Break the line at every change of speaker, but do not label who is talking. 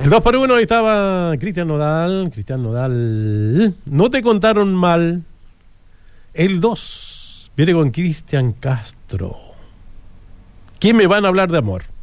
2 por 1, ahí estaba Cristian Nodal. Cristian Nodal. No te contaron mal. El 2 viene con Cristian Castro. ¿Qué me van a hablar de amor?